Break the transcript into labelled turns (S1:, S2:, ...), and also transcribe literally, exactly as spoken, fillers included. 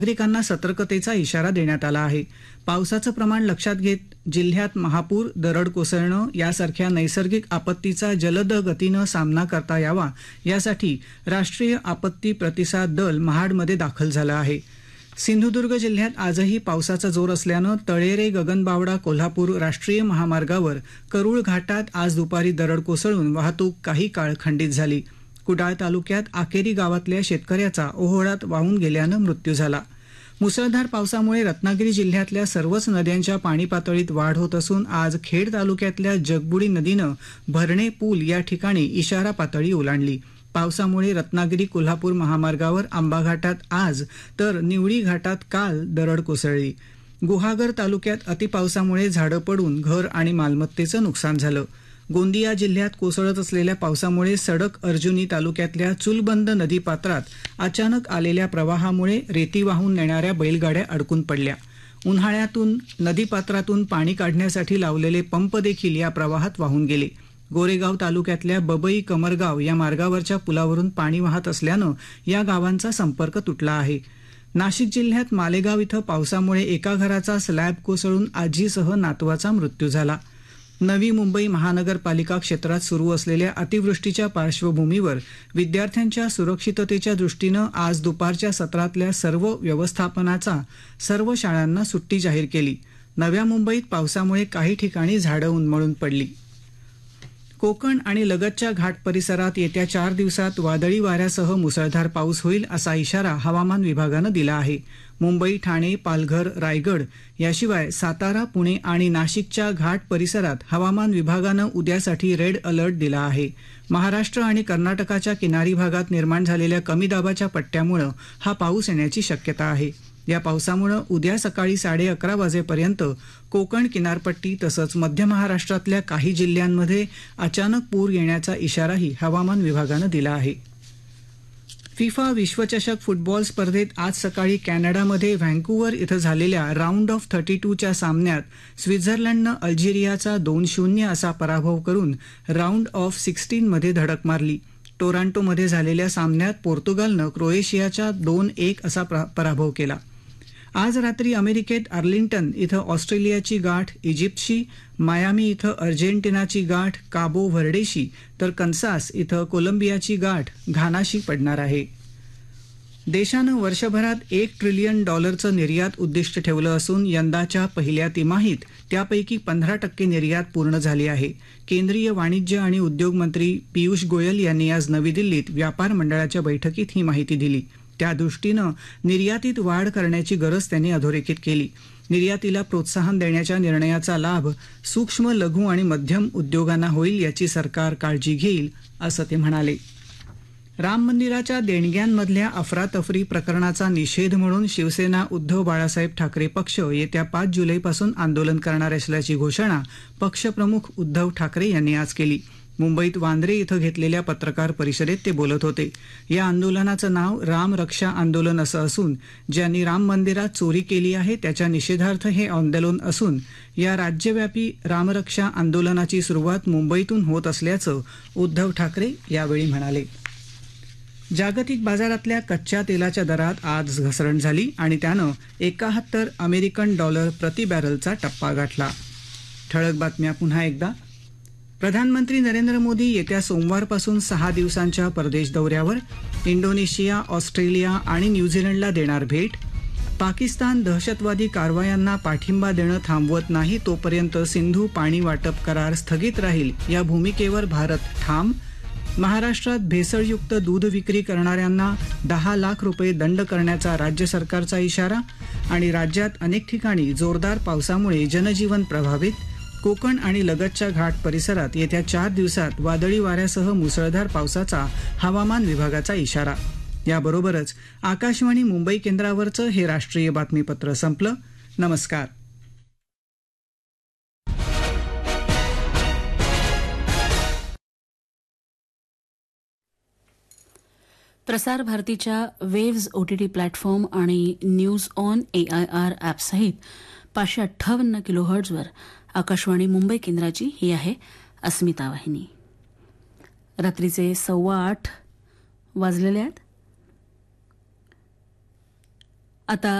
S1: नागरिकांना सतर्कतेचा इशारा देण्यात आला आहे. पावसाचं प्रमाण लक्षात घेत जिल्ह्यात महापूर, दरड कोसळणं यासारख्या नैसर्गिक आपत्तीचा जलद गतीनं सामना करता यावा यासाठी राष्ट्रीय आपत्ती प्रतिसाद दल महाडमध्ये दाखल झालं आहे. सिंधुदुर्ग जिल्ह्यात आजही पावसाचा जोर असल्यानं तळेरे गगनबावडा कोल्हापूर राष्ट्रीय महामार्गावर करूळ घाटात आज दुपारी दरड कोसळून वाहतूक काही काळ खंडित झाली. कुडाळ तालुक्यात आकेरी गावातल्या शेतकऱ्याचा ओहोळात वाहून गेल्यानं मृत्यू झाला. मुसळधार पावसामुळे रत्नागिरी जिल्ह्यातल्या सर्वच नद्यांच्या पाणी पातळीत वाढ होत असून आज खेड तालुक्यातल्या जगबुडी नदीनं भरणे पूल या ठिकाणी इशारा पातळी ओलांडली. पावसामुळे रत्नागिरी कोल्हापूर महामार्गावर आंबा घाटात आज तर निवडी घाटात काल दरड कोसळली. गुहागर तालुक्यात अतिपावसामुळे झाडं पडून घर आणि मालमत्तेचं नुकसान झालं. गोंदिया जिल्ह्यात कोसळत असलेल्या पावसामुळे सडक अर्जुनी तालुक्यातल्या चुलबंद नदीपात्रात अचानक आलेल्या प्रवाहामुळे रेती वाहून नेणाऱ्या बैलगाड्या अडकून पडल्या. उन्हाळ्यातून नदीपात्रातून पाणी काढण्यासाठी लावलेले पंप देखील या प्रवाहात वाहून गेले. गोरेगाव तालुक्यातल्या बबई कमरगाव या मार्गावरच्या पुलावरून पाणी वाहत असल्यानं या गावांचा संपर्क तुटला आहे. नाशिक जिल्ह्यात मालेगाव इथं पावसामुळे एका घराचा स्लॅब कोसळून आजीसह नातवाचा मृत्यू झाला. नवी मुंबई महानगरपालिका क्षेत्रात सुरू असलेल्या अतिवृष्टीच्या पार्श्वभूमीवर विद्यार्थ्यांच्या सुरक्षिततेच्या दृष्टीनं आज दुपारच्या सत्रातल्या सर्व व्यवस्थापनाचा सर्व शाळांना सुट्टी जाहीर केली. नव्या मुंबईत पावसामुळे काही ठिकाणी झाडं उन्मळून पडली. कोकण आणि लगतच्या घाट परिसरात येत्या चार दिवसात वादळी वाऱ्यासह मुसळधार पाऊस होईल असा इशारा हवामान विभागानं दिला आहे. मुंबई, ठाणे, पालघर, रायगड याशिवाय सातारा, पुणे आणि नाशिकच्या घाट परिसरात हवामान विभागानं उद्यासाठी रेड अलर्ट दिला आहे. महाराष्ट्र आणि कर्नाटकाच्या किनारी भागात निर्माण झालेल्या कमी दाबाच्या पट्ट्यामुळे हा पाऊस येण्याची शक्यता आहे. या पावसामुळे उद्या सकाळी साडे अकरा वाजेपर्यंत कोकण किनारपट्टी तसंच मध्य महाराष्ट्रातल्या काही जिल्ह्यांमध्ये अचानक पूर येण्याचा इशाराही हवामान विभागानं दिला आहे. फिफा विश्वचषक फुटबॉल स्पर्धेत आज सकाळी कॅनडामध्ये व्हँकुव्हर इथं झालेल्या राऊंड ऑफ थर्टी टूच्या सामन्यात स्वित्झर्लंडनं अल्जेरियाचा दोन शून्य असा पराभव करून राऊंड ऑफ सिक्स्टीनमध्ये धडक मारली. टोरांटोमध्ये झालेल्या सामन्यात पोर्तुगालनं क्रोएशियाचा दोन एक असा पराभव केला. आज रात्री अमेरिकेत आर्लिंग्टन इथं ऑस्ट्रेलियाची गाठ इजिप्तशी, मायामी इथं अर्जेंटिनाची गाठ काबो व्हर्डेशी तर कन्सास इथं कोलंबियाची गाठ घानाशी पडणार आहे. देशानं वर्षभरात एक ट्रिलियन डॉलरचं निर्यात उद्दिष्ट ठेवलं असून यंदाच्या पहिल्या तिमाहीत त्यापैकी पंधरा टक्के निर्यात पूर्ण झाली आहे. केंद्रीय वाणिज्य आणि उद्योग मंत्री पियुष गोयल यांनी आज नवी दिल्लीत व्यापार मंडळाच्या बैठकीत ही माहिती दिली. त्या दृष्टीनं निर्यातीत वाढ करण्याची गरज त्यांनी अधोरेखित केली. निर्यातीला प्रोत्साहन देण्याच्या निर्णयाचा लाभ सूक्ष्म, लघु आणि मध्यम उद्योगांना होईल याची सरकार काळजी घेईल असं ते म्हणाले. राम मंदिराच्या देणग्यांमधल्या अफरातफरी प्रकरणाचा निषेध म्हणून शिवसेना उद्धव बाळासाहेब ठाकरे पक्ष येत्या पाच जुलैपासून आंदोलन करणार असल्याची घोषणा पक्षप्रमुख उद्धव ठाकरे यांनी आज केली. मुंबईत वांद्रे इथं घेतलेल्या पत्रकार परिषदेत ते बोलत होते. या आंदोलनाचं नाव राम रक्षा आंदोलन असं असून ज्यांनी राम मंदिरात चोरी केली आहे त्याच्या निषेधार्थ हे आंदोलन असून या राज्यव्यापी रामरक्षा आंदोलनाची सुरुवात मुंबईतून होत असल्याचं उद्धव ठाकरे यावेळी म्हणाले. जागतिक बाजारातल्या कच्च्या तेलाच्या दरात आज घसरण झाली आणि त्यानं एकाहत्तर अमेरिकन डॉलर प्रति बॅरलचा टप्पा गाठला. ठळक बातम्या पुन्हा एकदा. प्रधानमंत्री नरेंद्र मोदी येत्या सोमवारपासून सहा दिवसांच्या परदेश दौऱ्यावर. इंडोनेशिया, ऑस्ट्रेलिया आणि न्यूझीलंडला देणार भेट. पाकिस्तान दहशतवादी कारवायांना पाठिंबा देणं थांबवत नाही तोपर्यंत सिंधू पाणी वाटप करार स्थगित राहील या भूमिकेवर भारत ठाम. महाराष्ट्रात भेसळयुक्त दूध विक्री करणाऱ्यांना दहा लाख रुपये दंड करण्याचा राज्य सरकारचा इशारा. आणि राज्यात अनेक ठिकाणी जोरदार पावसामुळे जनजीवन प्रभावित. कोकण आणि लगतच्या घाट परिसरात येत्या चार दिवसात वादळी वाऱ्यासह मुसळधार पावसाचा हवामान विभागाचा इशारा. याबरोबरच आकाशवाणी मुंबई केंद्रावरचं हे राष्ट्रीय बातमीपत्र संपलं. नमस्कार.
S2: प्रसार भारतीच्या वेव्ज ओटीटी प्लॅटफॉर्म आणि न्यूज ऑन एआयआर ॲपसहित पाचशे अठ्ठावन्न किलोहर्ट्झवर आकाशवाणी मुंबई केंद्राची ही आहे अस्मिता वाहिनी. रात्रीचे सव्वा आठ वाजलेले आहेत. आता